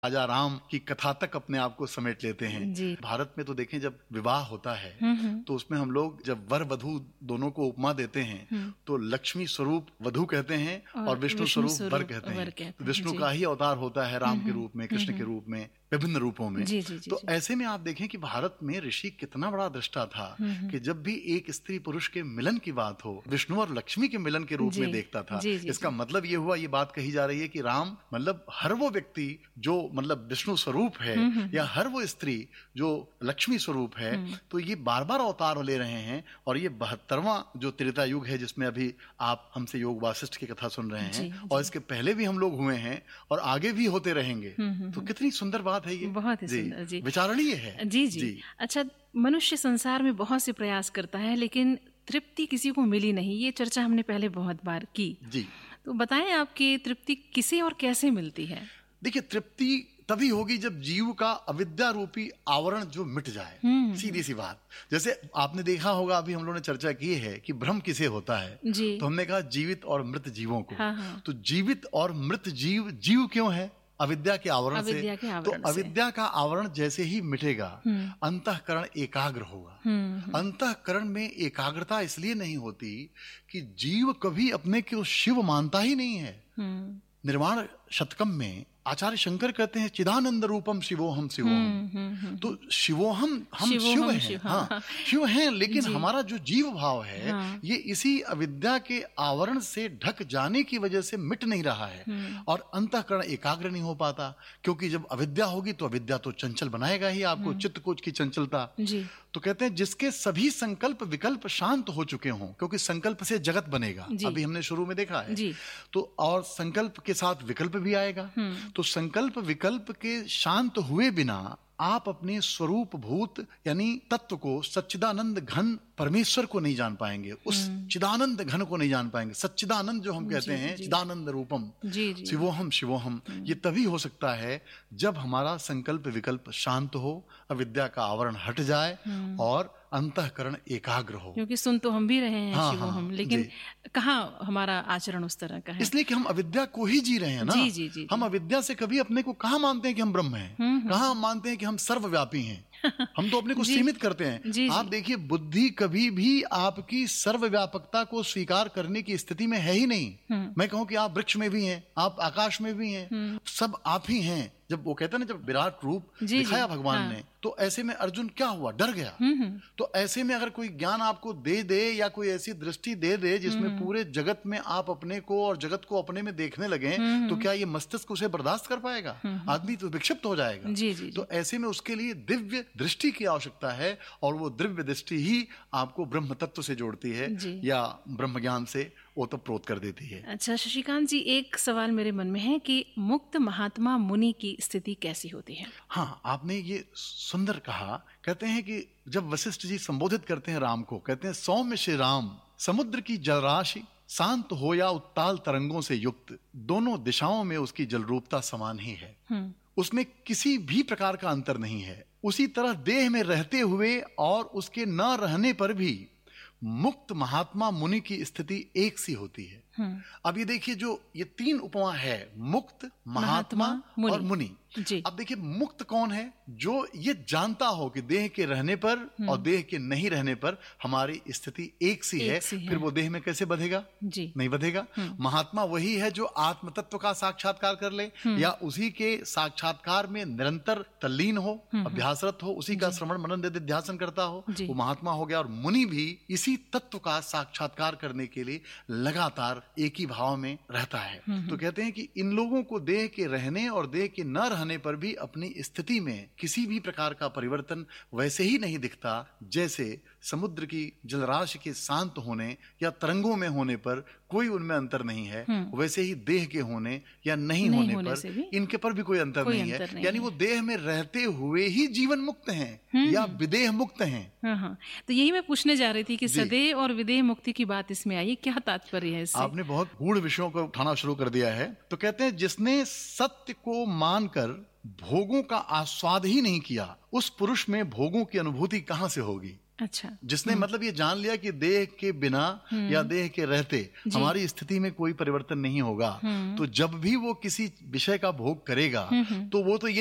राजा राम की कथा तक अपने आप को समेट लेते हैं। जी। भारत में तो देखें, जब विवाह होता है तो उसमें हम लोग जब वर वधू दोनों को उपमा देते हैं तो लक्ष्मी स्वरूप वधु कहते हैं और विष्णु स्वरूप वर कहते हैं। विष्णु का ही अवतार होता है राम के रूप में, कृष्ण के रूप में, विभिन्न रूपों में। तो ऐसे में आप देखें कि भारत में ऋषि कितना बड़ा दृष्टा था कि जब भी एक स्त्री पुरुष के मिलन की बात हो, विष्णु और लक्ष्मी के मिलन के रूप में देखता था। इसका मतलब ये हुआ, ये बात कही जा रही है कि राम मतलब हर वो व्यक्ति जो मतलब विष्णु स्वरूप है या हर वो स्त्री जो लक्ष्मी स्वरूप है, तो ये बार बार अवतार ले रहे हैं। और ये 72वां जो त्रेता युग है जिसमें अभी आप हमसे योग वासिष्ठ की कथा सुन रहे हैं, और इसके पहले भी हम लोग हुए हैं और आगे भी होते रहेंगे। तो कितनी सुंदर बात है ये, बहुत ही सुंदर। जी, विचारणीय है। जी। अच्छा, मनुष्य संसार में बहुत से प्रयास करता है लेकिन तृप्ति किसी को मिली नहीं, ये चर्चा हमने पहले बहुत बार की। जी, तो बताएं आपकी तृप्ति किसे और कैसे मिलती है? देखिए, तृप्ति तभी होगी जब जीव का अविद्या रूपी आवरण जो मिट जाए। सीधी सी बात, जैसे आपने देखा होगा, अभी हम लोगों ने चर्चा की है कि भ्रम किसे होता है। तो हमने कहा जीवित और मृत जीवों को। तो जीवित और मृत जीव क्यों है? अविद्या के आवरण से। तो अविद्या का आवरण जैसे ही मिटेगा अंतःकरण एकाग्र होगा। अंतःकरण में एकाग्रता इसलिए नहीं होती कि जीव कभी अपने को शिव मानता ही नहीं है। निर्वाण शतकम में आचार्य शंकर कहते हैं चिदानंद रूपम शिवोहम शिवोहम। तो शिवोहम हम शिव हैं, हाँ शिव हैं, लेकिन हमारा जो जीव भाव है ये इसी अविद्या के आवरण से ढक जाने की वजह से मिट नहीं रहा है और अंतःकरण एकाग्र नहीं हो पाता। क्योंकि जब अविद्या होगी तो अविद्या तो चंचल बनाएगा ही आपको, चित्त कोच की चंचलता। तो कहते हैं जिसके सभी संकल्प विकल्प शांत हो चुके हों, क्योंकि संकल्प से जगत बनेगा, अभी हमने शुरू में देखा है। तो और संकल्प के साथ विकल्प भी आएगा। तो संकल्प विकल्प के शांत हुए बिना आप अपने स्वरूप भूत यानी तत्व को, सच्चिदानंद घन परमेश्वर को नहीं जान पाएंगे, उस चिदानंद घन को नहीं जान पाएंगे। सच्चिदानंद जो हम कहते हैं, चिदानंद रूपम शिवोहम शिवोहम, ये तभी हो सकता है जब हमारा संकल्प विकल्प शांत हो, अविद्या का आवरण हट जाए और अंतःकरण एकाग्र हो। क्योंकि सुन तो हम भी रहे हैं शिवोहम, लेकिन कहाँ हमारा आचरण उस तरह का है। इसलिए कि हम अविद्या को ही जी रहे हैं ना। हम अविद्या से कभी अपने को कहाँ मानते हैं कि हम ब्रह्म हैं, कहाँ मानते हैं कि हम सर्वव्यापी हैं। हम तो अपने को सीमित करते हैं। आप देखिए, बुद्धि कभी भी आपकी सर्वव्यापकता को स्वीकार करने की स्थिति में है ही नहीं। मैं कहूं कि आप वृक्ष में भी हैं, आप आकाश में भी हैं, सब आप ही हैं। जब वो कहते हैं ना, जब विराट रूप दिखाया भगवान ने, तो ऐसे में अर्जुन क्या हुआ? डर गया। तो ऐसे में अगर कोई ज्ञान आपको दे दे या कोई ऐसी दृष्टि दे दे जिसमें पूरे जगत में आप अपने को और जगत को अपने में देखने लगे, तो क्या ये मस्तिष्क उसे बर्दाश्त कर पाएगा? आदमी तो विक्षिप्त हो जाएगा। तो ऐसे में उसके लिए दिव्य दृष्टि की आवश्यकता है, और वो दिव्य दृष्टि ही आपको ब्रह्म तत्व से जोड़ती है या ब्रह्म ज्ञान से ओतप्रोत कर देती है। अच्छा शशिकांत जी, एक सवाल मेरे मन में है कि मुक्त महात्मा मुनि की स्थिति कैसी होती है? हाँ, आपने ये सुंदर कहा। कहते हैं कि जब वशिष्ठ जी संबोधित करते हैं राम को, कहते हैं सौम्य श्री राम, समुद्र की जलराशि शांत हो या उत्ताल तरंगों से युक्त, दोनों दिशाओं में उसकी जलरूपता समान ही है। उसमें किसी भी प्रकार का अंतर नहीं है। उसी तरह देह में रहते हुए और उसके न रहने पर भी मुक्त महात्मा मुनि की स्थिति एक सी होती है। अब ये देखिए, जो ये तीन उपमा है, मुक्त, महात्मा और मुनि। अब देखिए, मुक्त कौन है? जो ये जानता हो कि देह के रहने पर और देह के नहीं रहने पर हमारी स्थिति एक सी है। फिर वो देह में कैसे बधेगा? नहीं बधेगा। महात्मा वही है जो आत्म तत्व का साक्षात्कार कर ले या उसी के साक्षात्कार में निरंतर तल्लीन हो, अभ्यासरत हो, उसी का श्रवण मनन निधिध्यासन करता हो, वो महात्मा हो गया। और मुनि भी इसी तत्व का साक्षात्कार करने के लिए लगातार एक ही भाव में रहता है। तो कहते हैं कि इन लोगों को देह के रहने और देह के न रहने पर भी अपनी स्थिति में किसी भी प्रकार का परिवर्तन वैसे ही नहीं दिखता जैसे समुद्र की जलराशि के शांत होने या तरंगों में होने पर कोई उनमें अंतर नहीं है, वैसे ही देह के होने या नहीं होने पर इनके पर भी कोई अंतर नहीं है। यानी वो देह में रहते हुए ही जीवन मुक्त हैं या विदेह मुक्त हैं। तो यही मैं पूछने जा रही थी कि सदेह और विदेह मुक्ति की बात इसमें आई, क्या तात्पर्य है इससे? आपने बहुत गूढ़ विषयों को उठाना शुरू कर दिया है। तो कहते हैं जिसने सत्य को मानकर भोगों का आस्वाद ही नहीं किया, उस पुरुष में भोगों की अनुभूति कहां से होगी? अच्छा। जिसने मतलब ये जान लिया कि देह के बिना या देह के रहते हमारी स्थिति में कोई परिवर्तन नहीं होगा, तो जब भी वो किसी विषय का भोग करेगा तो वो तो ये